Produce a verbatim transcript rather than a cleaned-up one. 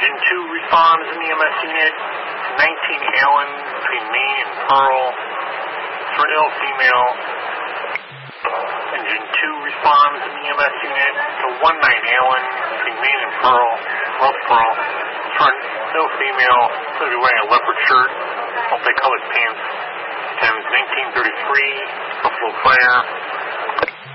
Engine two responds in the E M S unit. nineteen Allen between Main and Pearl. For ill female. Engine two responds in the E M S unit to nineteen Allen between Main and Pearl. North Pearl. For an ill female, so be wearing a leopard shirt, multicolored pants. Times nineteen thirty-three, Buffalo Fire.